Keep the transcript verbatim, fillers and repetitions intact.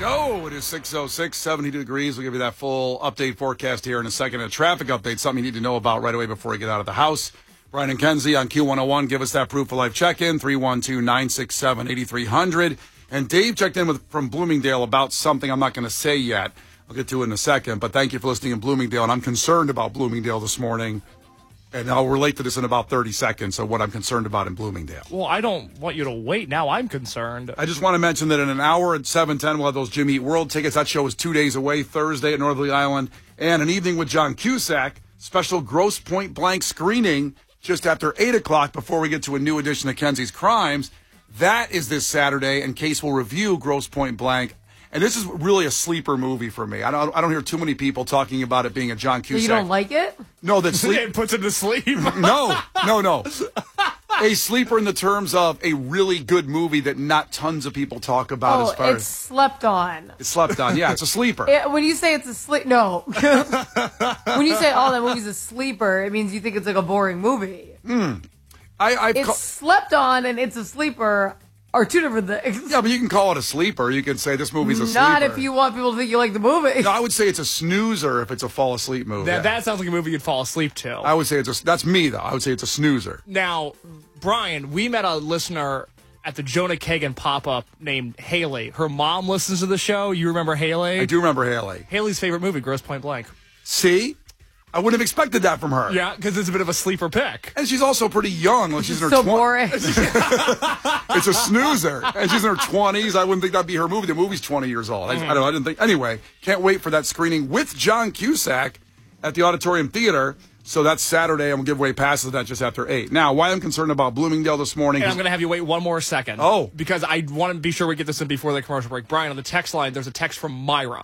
go. It is six oh six, seventy degrees. We'll give you that full update forecast here in a second. A traffic update, something you need to know about right away before you get out of the house. Brian and Kenzie on Q one oh one. Give us that proof of life check-in, three one two, nine six seven, eight three hundred. And Dave checked in with from Bloomingdale about something I'm not going to say yet. I'll get to it in a second. But thank you for listening in Bloomingdale. And I'm concerned about Bloomingdale this morning. And I'll relate to this in about thirty seconds of what I'm concerned about in Bloomingdale. Well, I don't want you to wait. Now I'm concerned. I just want to mention that in an hour at seven ten, we'll have those Jimmy Eat World tickets. That show is two days away, Thursday at Northerly Island. And an evening with John Cusack, special Gross Point Blank screening just after eight o'clock before we get to a new edition of Kenzie's Crimes. That is this Saturday, and Case will review Gross Point Blank. And this is really a sleeper movie for me. I don't I don't hear too many people talking about it being a John Cusack. So you don't like it? No, that sleep. It puts him to sleep. no, no, no. A sleeper in the terms of a really good movie that not tons of people talk about Oh, as far it's as... slept on. It's slept on. Yeah, it's a sleeper. It, when you say it's a sleep, no. When you say, oh, that movie's a sleeper, it means you think it's like a boring movie. Hmm. I, I've It's ca- slept on and it's a sleeper are two different things. Yeah, but you can call it a sleeper. You can say this movie's a sleeper. Not if you want people to think you like the movie. No, I would say it's a snoozer if it's a fall asleep movie. That, that sounds like a movie you'd fall asleep to. I would say it's a... That's me, though. I would say it's a snoozer. Now, Brian, we met a listener at the Jonah Kagan pop-up named Haley. Her mom listens to the show. You remember Haley? I do remember Haley. Haley's favorite movie, Gross Point Blank. See? I wouldn't have expected that from her. Yeah, because it's a bit of a sleeper pick. And she's also pretty young. Like she's in her so twenties. boring. It's a snoozer. And she's in her twenties. I wouldn't think that'd be her movie. The movie's twenty years old. I, I don't. I didn't think. Anyway, can't wait for that screening with John Cusack at the Auditorium Theater. So that's Saturday, and we'll give away passes to that just after eight. Now, why I'm concerned about Bloomingdale this morning. And I'm going to have you wait one more second. Oh. Because I want to be sure we get this in before the commercial break. Brian, on the text line, there's a text from Myra.